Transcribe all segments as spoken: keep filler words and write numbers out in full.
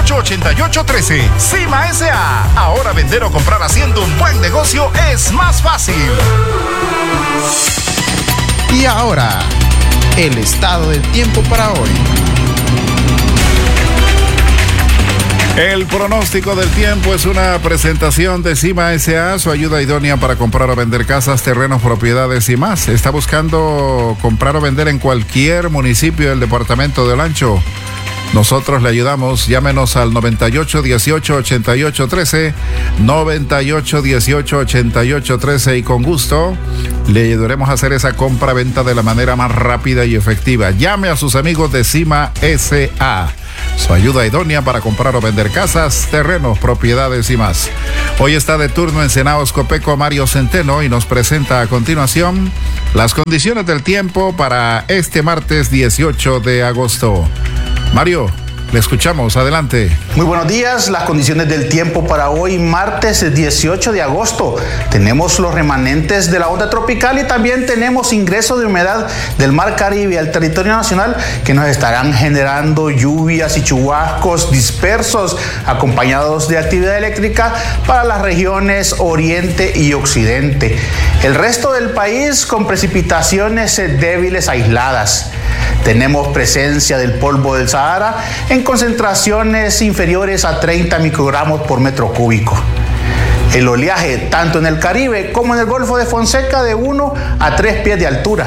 dieciocho, ochenta y ocho, trece. Cima S A. Ahora vender o comprar haciendo un buen negocio es más fácil. Y ahora, el estado del tiempo para hoy. El pronóstico del tiempo es una presentación de Cima S A, su ayuda idónea para comprar o vender casas, terrenos, propiedades y más. ¿Está buscando comprar o vender en cualquier municipio del departamento de Olancho? Nosotros le ayudamos. Llámenos al noventa y ocho, dieciocho, ochenta y ocho, trece, noventa y ocho, dieciocho, ochenta y ocho, trece y con gusto le ayudaremos a hacer esa compra-venta de la manera más rápida y efectiva. Llame a sus amigos de Cima S A. Su ayuda idónea para comprar o vender casas, terrenos, propiedades y más. Hoy está de turno en Senaos Copeco Mario Centeno y nos presenta a continuación las condiciones del tiempo para este martes dieciocho de agosto. Mario, le escuchamos, adelante. Muy buenos días, las condiciones del tiempo para hoy, martes dieciocho de agosto. Tenemos los remanentes de la onda tropical y también tenemos ingreso de humedad del Mar Caribe al territorio nacional que nos estarán generando lluvias y chubascos dispersos acompañados de actividad eléctrica para las regiones oriente y occidente. El resto del país con precipitaciones débiles aisladas. Tenemos presencia del polvo del Sahara en concentraciones inferiores a treinta microgramos por metro cúbico. El oleaje tanto en el Caribe como en el Golfo de Fonseca de uno a tres pies de altura.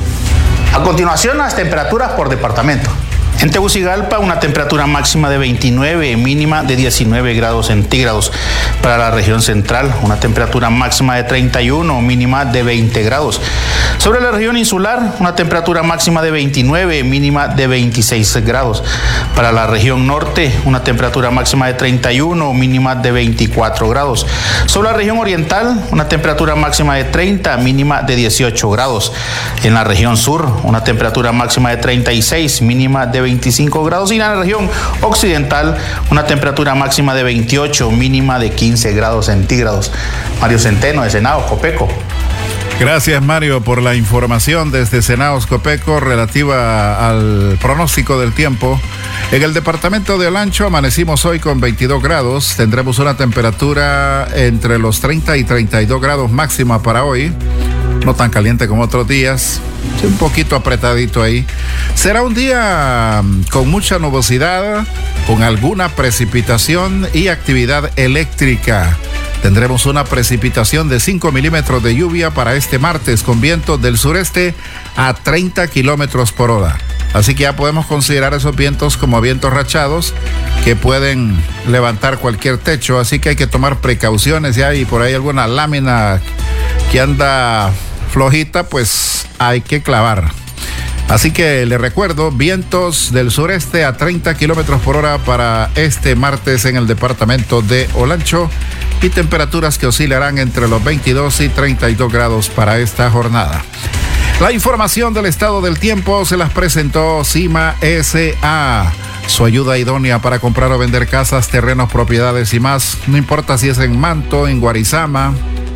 A continuación, las temperaturas por departamento. En Tegucigalpa, una temperatura máxima de veintinueve, mínima de diecinueve grados centígrados. Para la región central, una temperatura máxima de treinta y uno, mínima de veinte grados. Sobre la región insular, una temperatura máxima de veintinueve, mínima de veintiséis grados. Para la región norte, una temperatura máxima de treinta y uno, mínima de veinticuatro grados. Sobre la región oriental, una temperatura máxima de treinta, mínima de dieciocho grados. En la región sur, una temperatura máxima de treinta y seis, mínima de veinticinco grados, y en la región occidental una temperatura máxima de veintiocho, mínima de quince grados centígrados. Mario Centeno, de Senaos Copeco. Gracias, Mario, por la información desde Senaos Copeco relativa al pronóstico del tiempo. En el departamento de Olancho amanecimos hoy con veintidós grados, tendremos una temperatura entre los treinta y treinta y dos grados máxima para hoy. No tan caliente como otros días, un poquito apretadito ahí. Será un día con mucha nubosidad, con alguna precipitación y actividad eléctrica. Tendremos una precipitación de cinco milímetros de lluvia para este martes con vientos del sureste a treinta kilómetros por hora. Así que ya podemos considerar esos vientos como vientos rachados que pueden levantar cualquier techo. Así que hay que tomar precauciones. Ya hay por ahí alguna lámina que anda flojita, pues hay que clavar. Así que le recuerdo, vientos del sureste a treinta kilómetros por hora para este martes en el departamento de Olancho y temperaturas que oscilarán entre los veintidós y treinta y dos grados para esta jornada. La información del estado del tiempo se las presentó Cima S A. Su ayuda idónea para comprar o vender casas, terrenos, propiedades y más. No importa si es en Manto, en Guarizama,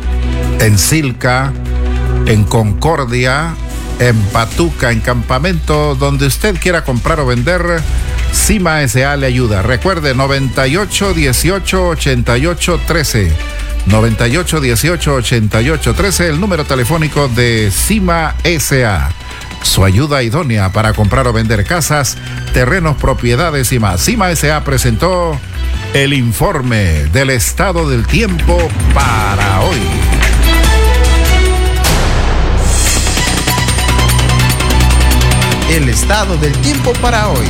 en Silca, en Concordia, en Patuca, en Campamento, donde usted quiera comprar o vender, Cima S A le ayuda. Recuerde, noventa y ocho, dieciocho, ochenta y ocho, trece. noventa y ocho, dieciocho, ochenta y ocho, trece, el número telefónico de Cima S A. Su ayuda idónea para comprar o vender casas, terrenos, propiedades y más. Cima S A presentó el informe del estado del tiempo para hoy. El estado del tiempo para hoy.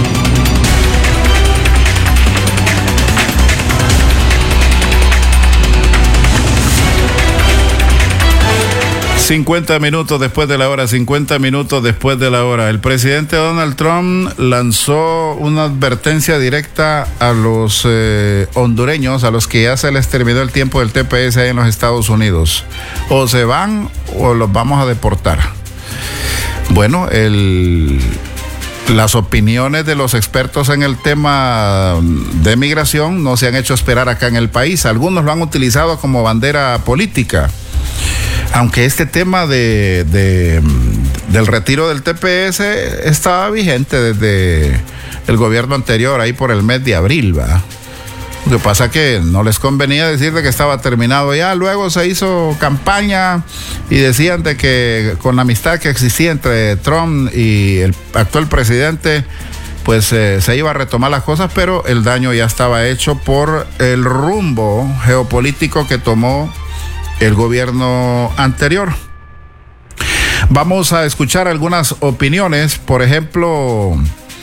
cincuenta minutos después de la hora, cincuenta minutos después de la hora. El presidente Donald Trump lanzó una advertencia directa a los eh, hondureños, a los que ya se les terminó el tiempo del T P S ahí en los Estados Unidos. O se van o los vamos a deportar. Bueno, el... las opiniones de los expertos en el tema de migración no se han hecho esperar acá en el país. Algunos lo han utilizado como bandera política. Aunque este tema de, de del retiro del T P S estaba vigente desde el gobierno anterior, ahí por el mes de abril, ¿verdad? Lo que pasa que no les convenía decir de que estaba terminado ya. Luego se hizo campaña y decían de que con la amistad que existía entre Trump y el actual presidente, pues eh, se iba a retomar las cosas, pero el daño ya estaba hecho por el rumbo geopolítico que tomó el gobierno anterior. Vamos a escuchar algunas opiniones. Por ejemplo,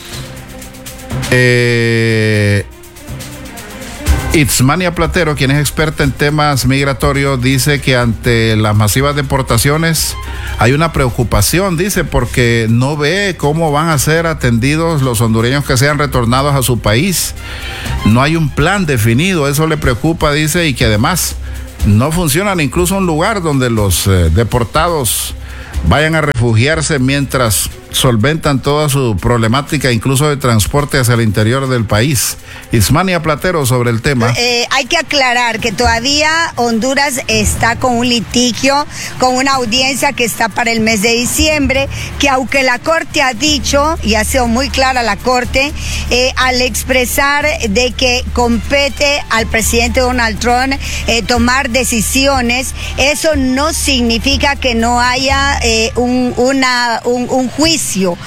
eh, Itzmania Platero, quien es experta en temas migratorios, dice que ante las masivas deportaciones hay una preocupación, dice, porque no ve cómo van a ser atendidos los hondureños que sean retornados a su país. No hay un plan definido, eso le preocupa, dice, y que además no funciona incluso un lugar donde los eh, deportados vayan a refugiarse mientras solventan toda su problemática, incluso de transporte hacia el interior del país. Ismania Platero sobre el tema. Eh, hay que aclarar que todavía Honduras está con un litigio, con una audiencia que está para el mes de diciembre, que aunque la Corte ha dicho, y ha sido muy clara la Corte, eh, al expresar de que compete al presidente Donald Trump eh, tomar decisiones, eso no significa que no haya eh, un, una, un, un juicio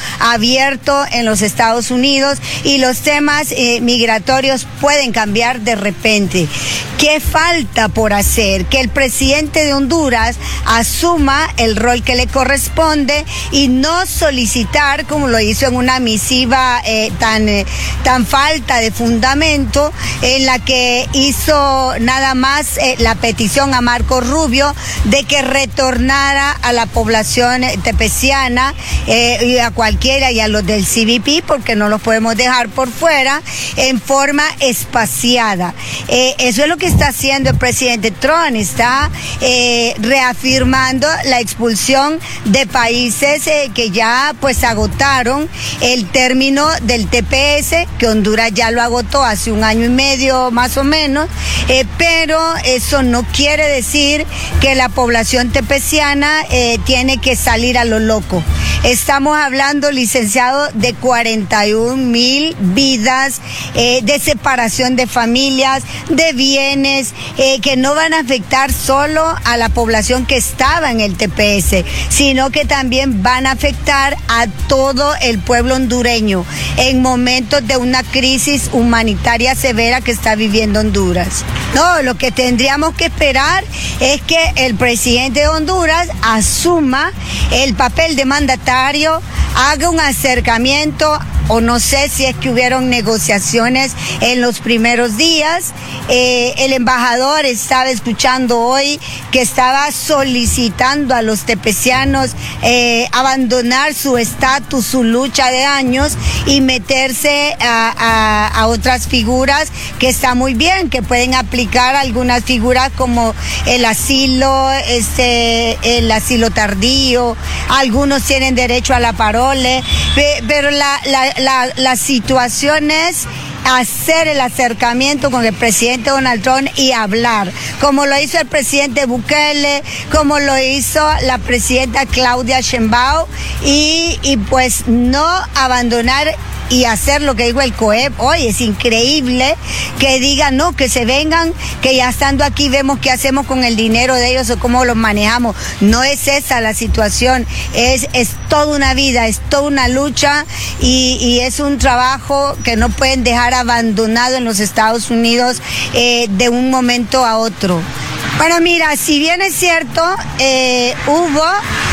abierto en los Estados Unidos, y los temas eh, migratorios pueden cambiar de repente. ¿Qué falta por hacer? Que el presidente de Honduras asuma el rol que le corresponde y no solicitar, como lo hizo en una misiva eh, tan, eh, tan falta de fundamento, en la que hizo nada más eh, la petición a Marco Rubio de que retornara a la población tepeciana eh, y a cualquiera, y a los del C B P, porque no los podemos dejar por fuera, en forma espaciada. Eh, eso es lo que está haciendo el presidente Trump, está eh, reafirmando la expulsión de países eh, que ya pues agotaron el término del T P S, que Honduras ya lo agotó hace un año y medio más o menos, eh, pero eso no quiere decir que la población tepeciana eh, tiene que salir a lo loco. Estamos hablando, licenciado, de cuarenta y un mil vidas, eh, de separación de familias, de bienes, eh, que no van a afectar solo a la población que estaba en el T P S, sino que también van a afectar a todo el pueblo hondureño en momentos de una crisis humanitaria severa que está viviendo Honduras. No, lo que tendríamos que esperar es que el presidente de Honduras asuma el papel de mandatario, haga un acercamiento, o no sé si es que hubieron negociaciones en los primeros días. Eh, el embajador estaba escuchando hoy que estaba solicitando a los tepecianos eh, abandonar su estatus, su lucha de años, y meterse a, a, a otras figuras, que está muy bien, que pueden aplicar algunas figuras como el asilo, este, el asilo tardío, algunos tienen derecho a la parole, pero la, la, la, la situación es hacer el acercamiento con el presidente Donald Trump y hablar, como lo hizo el presidente Bukele, como lo hizo la presidenta Claudia Sheinbaum, y, y pues no abandonar y hacer lo que dijo el C O E P. Hoy es increíble que digan, no, que se vengan, que ya estando aquí vemos qué hacemos con el dinero de ellos o cómo los manejamos. No es esa la situación, es, es toda una vida, es toda una lucha, y, y es un trabajo que no pueden dejar abandonado en los Estados Unidos eh, de un momento a otro. Bueno, mira, si bien es cierto, eh, hubo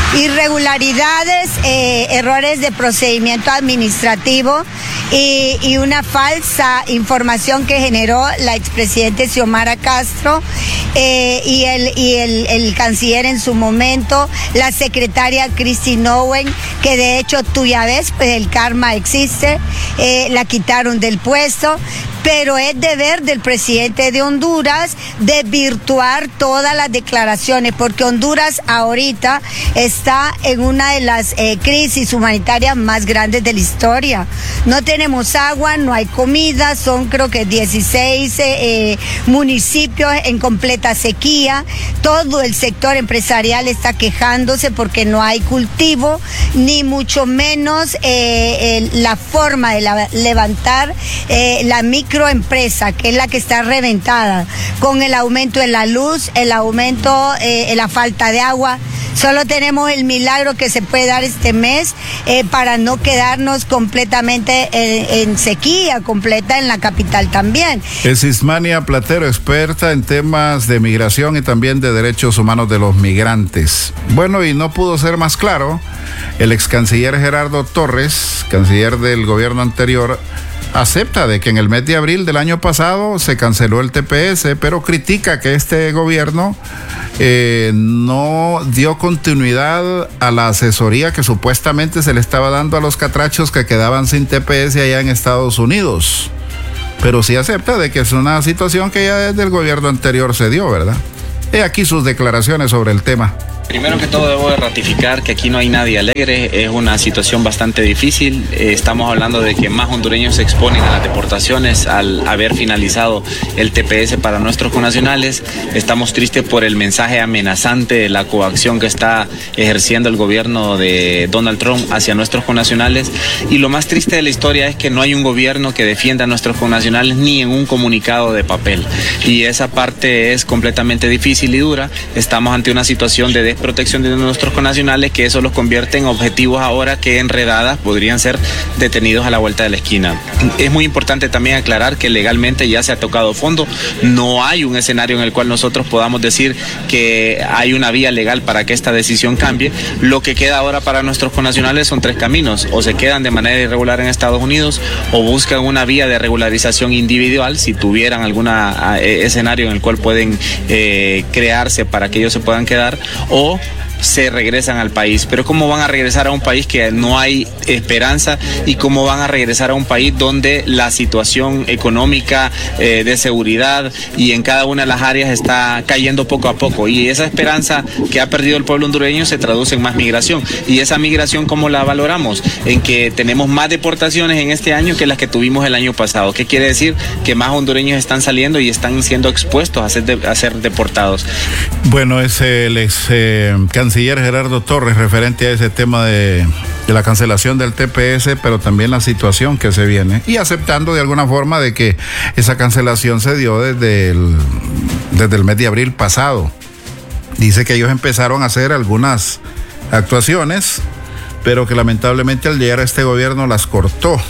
irregularidades, eh, errores de procedimiento administrativo y, y una falsa información que generó la expresidente Xiomara Castro eh, y, el, y el, el canciller en su momento, la secretaria Christine Owen, que de hecho tú ya ves, pues el karma existe, eh, la quitaron del puesto, pero es deber del presidente de Honduras desvirtuar todas las declaraciones, porque Honduras ahorita está en una de las eh, crisis humanitarias más grandes de la historia. No tenemos agua, no hay comida, son creo que dieciséis eh, eh, municipios en completa sequía, todo el sector empresarial está quejándose porque no hay cultivo, ni mucho menos eh, eh, la forma de la, levantar eh, la microempresa, que es la que está reventada, con el aumento de la luz, el aumento eh, la falta de agua. Solo tenemos el milagro que se puede dar este mes eh, para no quedarnos completamente en, en sequía completa en la capital también. Es Ismania Platero, experta en temas de migración y también de derechos humanos de los migrantes. Bueno, y no pudo ser más claro, el ex canciller Gerardo Torres, canciller del gobierno anterior, acepta de que en el mes de abril del año pasado se canceló el T P S, pero critica que este gobierno eh, no dio continuidad a la asesoría que supuestamente se le estaba dando a los catrachos que quedaban sin T P S allá en Estados Unidos. Pero sí acepta de que es una situación que ya desde el gobierno anterior se dio, ¿verdad? He aquí sus declaraciones sobre el tema. Primero que todo debo de ratificar que aquí no hay nadie alegre, es una situación bastante difícil. Eh, estamos hablando de que más hondureños se exponen a las deportaciones al haber finalizado el T P S para nuestros connacionales. Estamos tristes por el mensaje amenazante de la coacción que está ejerciendo el gobierno de Donald Trump hacia nuestros connacionales. Y lo más triste de la historia es que no hay un gobierno que defienda a nuestros connacionales ni en un comunicado de papel. Y esa parte es completamente difícil y dura. Estamos ante una situación de protección de nuestros connacionales, que eso los convierte en objetivos ahora que en redadas podrían ser detenidos a la vuelta de la esquina. Es muy importante también aclarar que legalmente ya se ha tocado fondo, no hay un escenario en el cual nosotros podamos decir que hay una vía legal para que esta decisión cambie. Lo que queda ahora para nuestros connacionales son tres caminos: o se quedan de manera irregular en Estados Unidos, o buscan una vía de regularización individual si tuvieran algún escenario en el cual pueden eh, crearse para que ellos se puedan quedar, o se regresan al país. Pero ¿cómo van a regresar a un país que no hay esperanza? ¿Y cómo van a regresar a un país donde la situación económica, eh, de seguridad y en cada una de las áreas está cayendo poco a poco? Y esa esperanza que ha perdido el pueblo hondureño se traduce en más migración. Y esa migración, ¿cómo la valoramos? En que tenemos más deportaciones en este año que las que tuvimos el año pasado. ¿Qué quiere decir? Que más hondureños están saliendo y están siendo expuestos a ser, de, a ser deportados. Bueno, es el ex eh, canciller Gerardo Torres referente a ese tema de, de la cancelación del T P S, pero también la situación que se viene, y aceptando de alguna forma de que esa cancelación se dio desde el, desde el mes de abril pasado. Dice que ellos empezaron a hacer algunas actuaciones, pero que lamentablemente al llegar a este gobierno las cortó,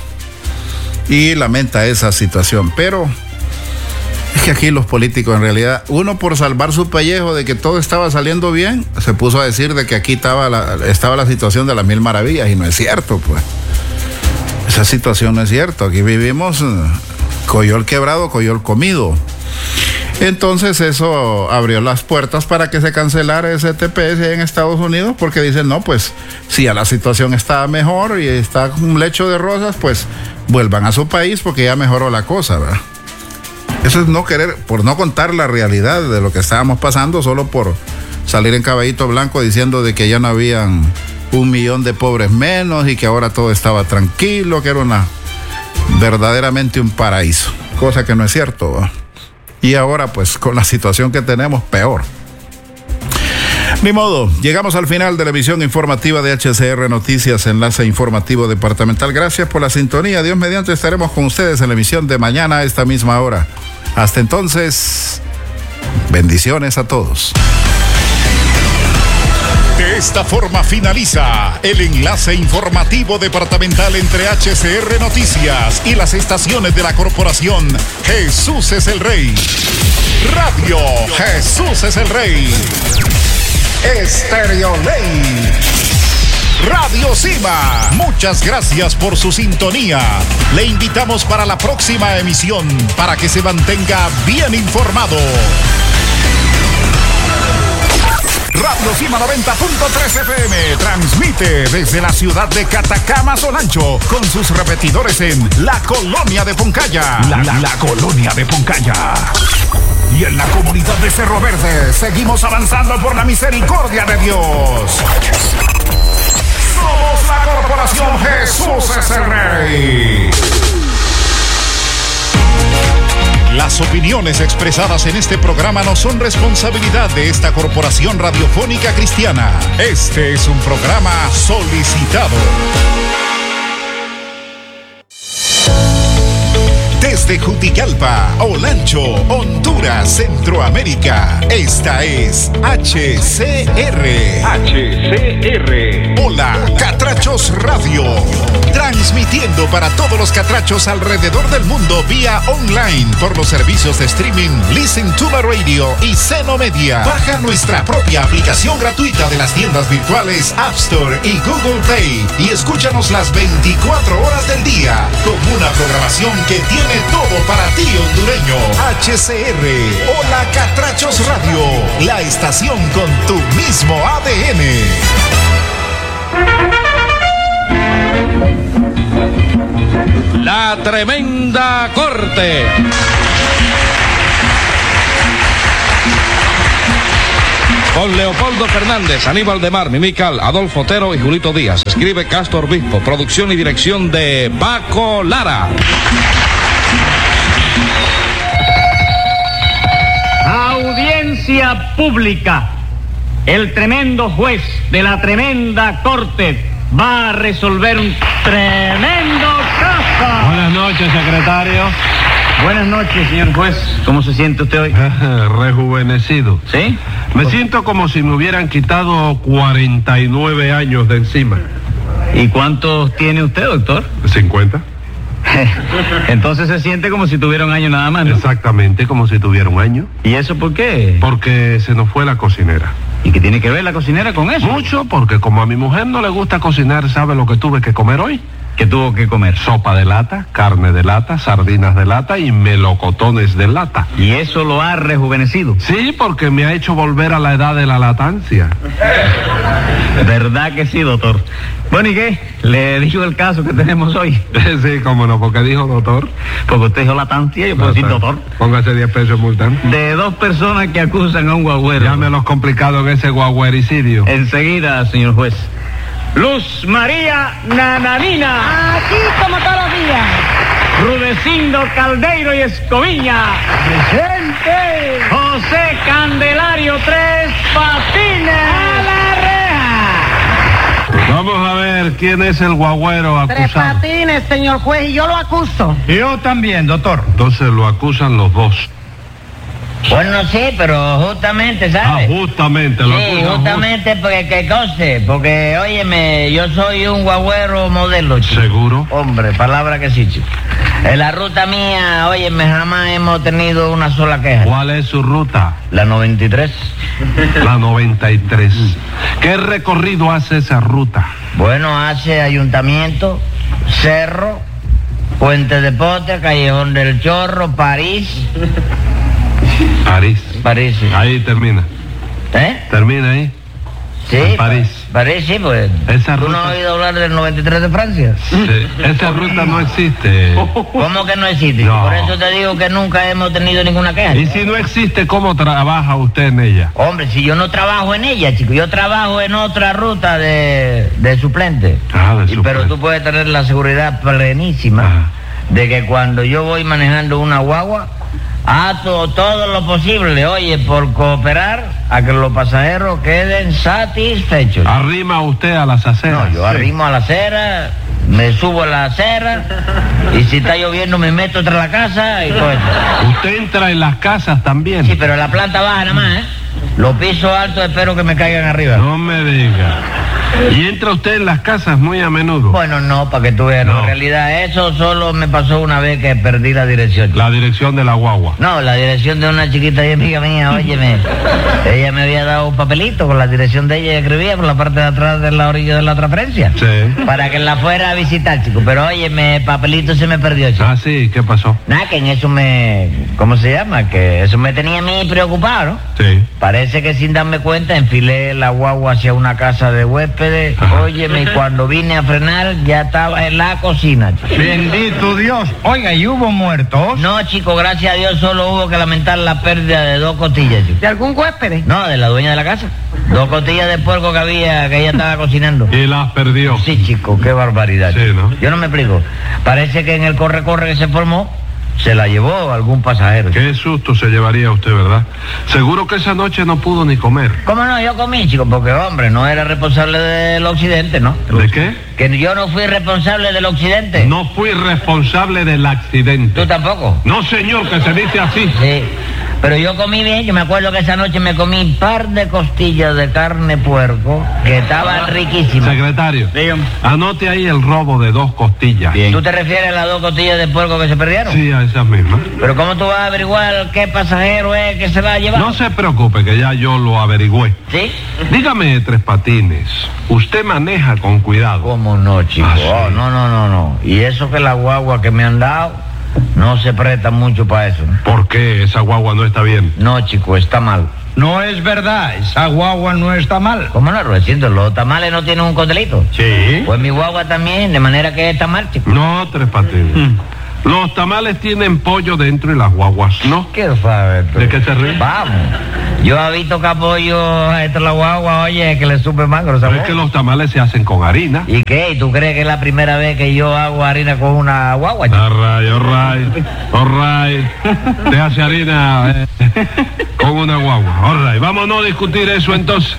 y lamenta esa situación. Pero es que aquí los políticos, en realidad, uno por salvar su pellejo de que todo estaba saliendo bien, se puso a decir de que aquí estaba la, estaba la situación de las mil maravillas, y no es cierto, pues. Esa situación no es cierto. Aquí vivimos coyol quebrado, coyol comido. Entonces eso abrió las puertas para que se cancelara ese T P S en Estados Unidos, porque dicen, no, pues si ya la situación está mejor y está un lecho de rosas, pues vuelvan a su país porque ya mejoró la cosa, ¿verdad? Eso es no querer, por no contar la realidad de lo que estábamos pasando, solo por salir en caballito blanco diciendo de que ya no habían un millón de pobres menos y que ahora todo estaba tranquilo, que era una verdaderamente un paraíso, cosa que no es cierto, ¿verdad? Y ahora pues con la situación que tenemos, peor. Ni modo, llegamos al final de la emisión informativa de H C R Noticias, enlace informativo departamental. Gracias por la sintonía. Dios mediante estaremos con ustedes en la emisión de mañana a esta misma hora. Hasta entonces, bendiciones a todos. De esta forma finaliza el enlace informativo departamental entre H C R Noticias y las estaciones de la corporación Jesús es el Rey. Radio Jesús es el Rey. Estéreo Ley. Radio Cima. Muchas gracias por su sintonía. Le invitamos para la próxima emisión para que se mantenga bien informado. Radio Cima noventa punto tres F M transmite desde la ciudad de Catacamas, Olancho, con sus repetidores en la colonia de Poncaya. La, la, la colonia de Poncaya. Y en la comunidad de Cerro Verde seguimos avanzando por la misericordia de Dios. Somos la Corporación Jesús es el Rey. Las opiniones expresadas en este programa no son responsabilidad de esta corporación radiofónica cristiana. Este es un programa solicitado. Desde Jutigalpa, Olancho, Honduras, Centroamérica. Esta es H C R. H C R. Hola, Catrachos Radio. Transmitiendo para todos los catrachos alrededor del mundo vía online por los servicios de streaming Listen to My Radio y Seno Media. Baja nuestra propia aplicación gratuita de las tiendas virtuales App Store y Google Play y escúchanos las veinticuatro horas del día con una programación que tiene todo para ti, hondureño. H C R. Hola, Catrachos Radio. La estación con tu mismo A D N. La Tremenda Corte. Con Leopoldo Fernández, Aníbal de Mar, Mimical, Adolfo Otero y Julito Díaz. Escribe Castro Obispo. Producción y dirección de Paco Lara. Audiencia pública. El tremendo juez de la tremenda corte va a resolver un tremendo caso. Buenas noches, secretario. Buenas noches, señor juez. ¿Cómo se siente usted hoy? Rejuvenecido. ¿Sí? Me pues... siento como si me hubieran quitado cuarenta y nueve años de encima. ¿Y cuántos tiene usted, doctor? cincuenta. Entonces se siente como si tuviera un año nada más, ¿no? Exactamente, como si tuviera un año. ¿Y eso por qué? Porque se nos fue la cocinera. ¿Y qué tiene que ver la cocinera con eso? Mucho, porque como a mi mujer no le gusta cocinar, ¿sabe lo que tuve que comer hoy? ¿Qué tuvo que comer? Sopa de lata, carne de lata, sardinas de lata y melocotones de lata. ¿Y eso lo ha rejuvenecido? Sí, porque me ha hecho volver a la edad de la latancia. ¿Verdad que sí, doctor? Bueno, ¿y qué? ¿Le dijo el caso que tenemos hoy? Sí, cómo no, porque dijo doctor. Porque usted dijo latancia, yo puedo decir doctor. Póngase diez pesos multando. De dos personas que acusan a un guagüero. Llame los complicados en ese guagüericidio. Enseguida, señor juez. Luz María Nananina. Aquí como todos los días. Rudecindo Caldeiro y Escoviña. Presente. José Candelario Tres Patines. A la reja. Vamos a ver quién es el guagüero acusado. Tres Patines, señor juez, y yo lo acuso. Yo también, doctor. Entonces lo acusan los dos. Bueno, sí, pero justamente, ¿sabes? Ah, justamente. Lo sí, justamente porque, ¿qué cosa? Porque, óyeme, yo soy un guagüero modelo, chico. ¿Seguro? Hombre, palabra que sí, chico. En la ruta mía, óyeme, jamás hemos tenido una sola queja. ¿Cuál es su ruta? La noventa y tres. La noventa y tres. ¿Qué recorrido hace esa ruta? Bueno, hace Ayuntamiento, Cerro, Puente de Pote, Callejón del Chorro, París... París. París, sí. Ahí termina. ¿Eh? Termina ahí. Sí. En París. París, sí, pues. Esa ¿Tú ruta... no has oído hablar del noventa y tres de Francia? Sí. Esa ruta no existe. ¿Cómo que no existe? No. Por eso te digo que nunca hemos tenido ninguna queja. Y si no existe, ¿cómo trabaja usted en ella? Hombre, si yo no trabajo en ella, chico, yo trabajo en otra ruta de, de suplente. Ah, de y, suplente. Pero tú puedes tener la seguridad plenísima Ajá. de que cuando yo voy manejando una guagua, hago todo lo posible, oye, por cooperar a que los pasajeros queden satisfechos. ¿Arrima usted a las aceras? No, yo Sí. arrimo a la acera, me subo a la acera y si está lloviendo me meto tras la casa y todo eso. ¿Usted entra en las casas también? Sí, pero en la planta baja nada más, ¿eh? Los pisos altos espero que me caigan arriba. No me diga. ¿Y entra usted en las casas muy a menudo? Bueno, no, para que tú veas. No. En realidad, eso solo me pasó una vez que perdí la dirección. La dirección de la guagua. No, la dirección de una chiquita y amiga mía, óyeme. Ella me había dado un papelito con la dirección de ella y escribía por la parte de atrás de la orilla de la transferencia. Sí. Para que la fuera a visitar, chico. Pero óyeme, el papelito se me perdió, chico. Ah, sí, ¿qué pasó? Nada, que en eso me... ¿Cómo se llama? Que eso me tenía a mí preocupado, ¿no? Sí. Parece que sin darme cuenta enfilé la guagua hacia una casa de huéspedes. Ajá. Óyeme, y cuando vine a frenar ya estaba en la cocina, chico. Bendito Dios. Oiga, ¿y hubo muertos? No, chico, gracias a Dios solo hubo que lamentar la pérdida de dos costillas, chico. ¿De algún huésped? No, de la dueña de la casa. Dos costillas de puerco que había, que ella estaba cocinando. Y las perdió. Sí, chico, qué barbaridad. Sí, ¿no? Yo no me explico. Parece que en el corre-corre que se formó, se la llevó algún pasajero. Qué susto se llevaría usted, ¿verdad? Seguro que esa noche no pudo ni comer. ¿Cómo no? Yo comí, chico, porque, hombre, no era responsable del accidente, ¿no? ¿De qué? Que yo no fui responsable del accidente. No fui responsable del accidente. ¿Tú tampoco? No, señor, que se dice así. Sí. Pero yo comí bien, yo me acuerdo que esa noche me comí un par de costillas de carne puerco que estaban riquísimas. Secretario, anote ahí el robo de dos costillas. Bien. ¿Tú te refieres a las dos costillas de puerco que se perdieron? Sí, a esas mismas. Pero ¿cómo tú vas a averiguar qué pasajero es que se la ha llevado? No se preocupe, que ya yo lo averigüé. ¿Sí? Dígame, Tres Patines, usted maneja con cuidado. ¿Cómo no, chico? Ah, sí. Oh, no, no, no, no. Y eso que la guagua que me han dado no se presta mucho para eso, ¿no? ¿Por qué? Esa guagua no está bien. No, chico, está mal. No es verdad, esa guagua no está mal. ¿Cómo no, Rudecindo? ¿Los tamales no tienen un condelito? Sí. Pues mi guagua también, de manera que está mal, chico. No, Tres Patines. Mm. Los tamales tienen pollo dentro y las guaguas no. ¿Qué sabes tú? ¿De qué se ríe? Vamos. Yo he visto que apoyo a esta la guagua, oye, que le supe mal, Pero es que los tamales se hacen con harina. ¿Y qué? ¿Y tú crees que es la primera vez que yo hago harina con una guagua, chico? All right, all right, all right. Te hace harina eh, con una guagua. All right, vamos a no discutir eso entonces.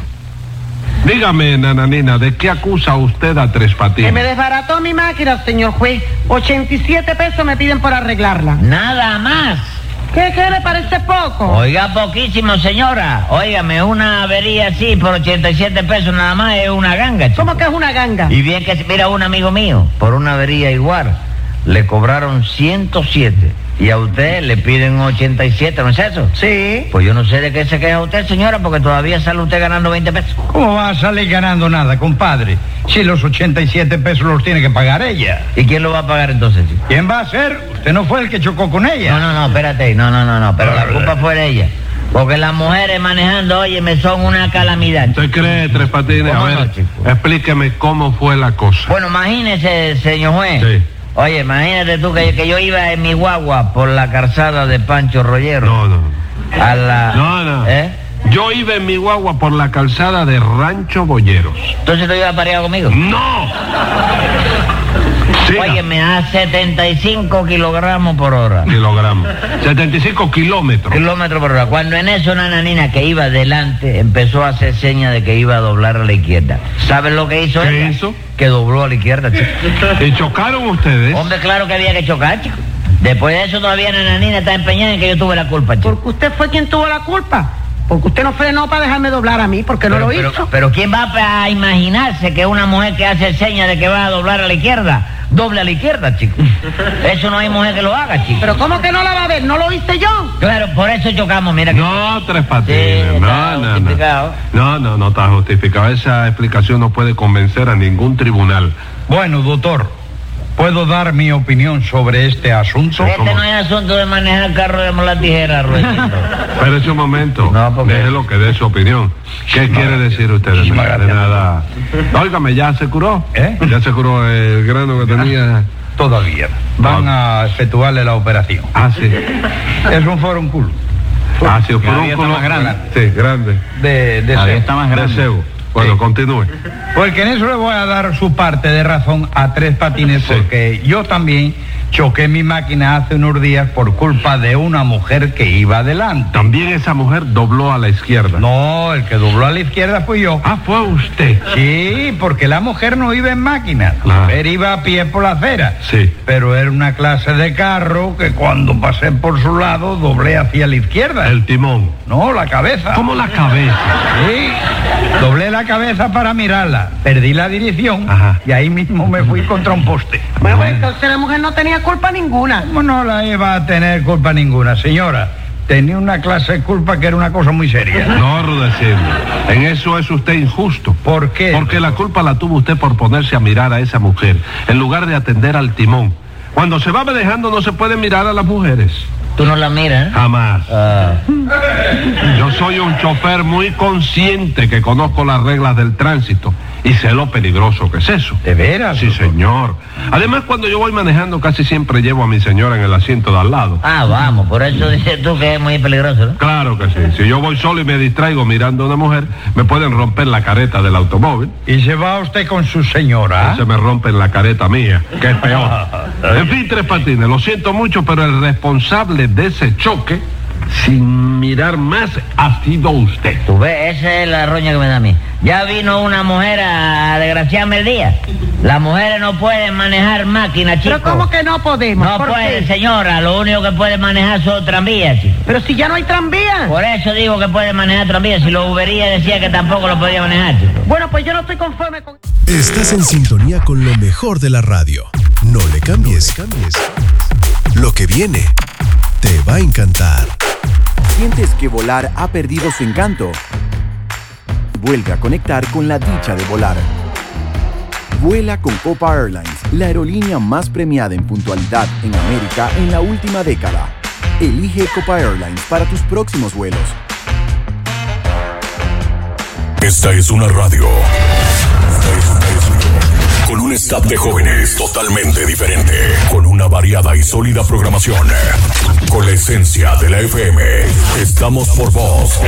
Dígame, nananina, ¿de qué acusa usted a Tres Que Patines? me desbarató mi máquina, señor juez. ochenta y siete pesos me piden por arreglarla. Nada más. ¿Qué, qué le parece poco? Oiga, poquísimo, señora. Óigame, una avería así por ochenta y siete pesos nada más es una ganga, chico. ¿Cómo que es una ganga? Y bien que, mira, un amigo mío, por una avería igual, le cobraron ciento siete. Y a usted le piden ochenta y siete, ¿no es eso? Sí. Pues yo no sé de qué se queja usted, señora, porque todavía sale usted ganando veinte pesos. ¿Cómo va a salir ganando nada, compadre? Si los ochenta y siete pesos los tiene que pagar ella. ¿Y quién lo va a pagar entonces, chico? ¿Quién va a ser? Usted no fue el que chocó con ella. No, no, no, espérate, no, no, no, no, pero la culpa fue de ella. Porque las mujeres manejando, oye, me son una calamidad. ¿Usted cree, Tres Patines? A ¿Cómo ver, no, chico? explíqueme cómo fue la cosa. Bueno, imagínese, señor juez. Sí. Oye, imagínate tú que, que yo iba en mi guagua por la calzada de Pancho Rollero. No, no. A la... No, no. ¿Eh? Yo iba en mi guagua por la calzada de Rancho Boyeros. Entonces tú ibas pareado conmigo. ¡No! Siga. Oye, me da setenta y cinco kilogramos por hora. Kilogramos. setenta y cinco kilómetros. Kilómetros por hora. Cuando en eso una nanina que iba delante empezó a hacer señas de que iba a doblar a la izquierda. ¿Sabes lo que hizo ¿Qué ella? hizo? Que dobló a la izquierda, chico. ¿Y chocaron ustedes? Hombre, claro que había que chocar, chico. Después de eso todavía la nanina está empeñada en que yo tuve la culpa, chico. Porque usted fue quien tuvo la culpa. Porque usted no frenó para dejarme doblar a mí, porque no Pero, lo pero, hizo. pero ¿quién va a imaginarse que una mujer que hace señas de que va a doblar a la izquierda, doble a la izquierda, chico? Eso no hay mujer que lo haga, chico. Pero ¿cómo que no la va a ver? ¿No lo hice yo? Claro, por eso chocamos, mira. Que... No, Tres Patines. Sí, no, está no, justificado. no. No, no, no está justificado. Esa explicación no puede convencer a ningún tribunal. Bueno, doctor, ¿puedo dar mi opinión sobre este asunto? Este no es asunto de manejar carro de la tijera, Ruedito. Espérese un momento. No, porque- Déjelo que dé su opinión. ¿Qué quiere decir usted? De nada, de nada. Óigame, ¿ya se curó? ¿Eh? ¿Ya se curó el grano que tenía? Todavía. Van a efectuarle la operación. Ah, sí. Es un furúnculo. Ah, sí, un Cada día está furúnculo más grande. Sí, grande. De, de Ahí cebo. está más grande. De cebo. Bueno, Sí. continúe. Porque en eso le voy a dar su parte de razón a Tres Patines, Sí. porque yo también Choqué mi máquina hace unos días por culpa de una mujer que iba adelante. También esa mujer dobló a la izquierda. No, el que dobló a la izquierda fui yo. Ah, fue usted. Sí, porque la mujer no iba en máquina. La Ah. mujer iba a pie por la acera. Sí. Pero era una clase de carro que cuando pasé por su lado doblé hacia la izquierda. El timón. No, la cabeza. ¿Cómo la cabeza? Sí. Doblé la cabeza para mirarla. Perdí la dirección. Ajá. Y ahí mismo me fui contra un poste. Bueno, entonces la mujer no tenía culpa ninguna. ¿Cómo no la iba a tener culpa ninguna, señora? Tenía una clase de culpa que era una cosa muy seria. No, Rudecindo. En eso es usted injusto. ¿Por qué? Porque la culpa la tuvo usted por ponerse a mirar a esa mujer, en lugar de atender al timón. Cuando se va manejando no se puede mirar a las mujeres. ¿Tú no la miras? Jamás. Ah. Yo soy un chofer muy consciente que conozco las reglas del tránsito y sé lo peligroso que es eso. ¿De veras? Sí, señor. Además, cuando yo voy manejando casi siempre llevo a mi señora en el asiento de al lado. Ah, vamos, por eso dices tú que es muy peligroso, ¿no? Claro que sí. Si yo voy solo y me distraigo mirando a una mujer, me pueden romper la careta del automóvil. ¿Y se va usted con su señora? Se me rompen la careta mía, que es peor. En fin, Tres Patines, lo siento mucho, pero el responsable de ese choque, sin mirar más, ha sido usted. Tú ves, esa es la roña que me da a mí. Ya vino una mujer a desgraciarme el día. Las mujeres no pueden manejar máquinas, chicos. Pero ¿cómo que no podemos? No ¿Por pueden, qué? señora. Lo único que pueden manejar son tranvías, chicos. Pero si ya no hay tranvía. Por eso digo que pueden manejar tranvías. Si lo Ubería decía que tampoco lo podía manejar, chicos. Bueno, pues yo no estoy conforme con... Estás en sintonía con lo mejor de la radio. No le cambies. No le cambies. Lo que viene te va a encantar. ¿Sientes que volar ha perdido su encanto? Vuelve a conectar con la dicha de volar. Vuela con Copa Airlines, la aerolínea más premiada en puntualidad en América en la última década. Elige Copa Airlines para tus próximos vuelos. Esta es una radio. Esta es una radio. Con un staff de jóvenes totalmente diferente. Con una variada y sólida programación. Con la esencia de la F M. Estamos por vos.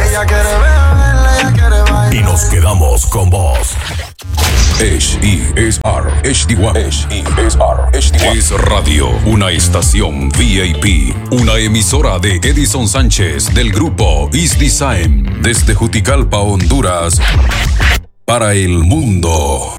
Y nos quedamos con vos. H E S R H D one H E S R H D one Es Radio, una estación V I P, una emisora de Edison Sánchez del grupo East Design desde Juticalpa, Honduras, para el mundo.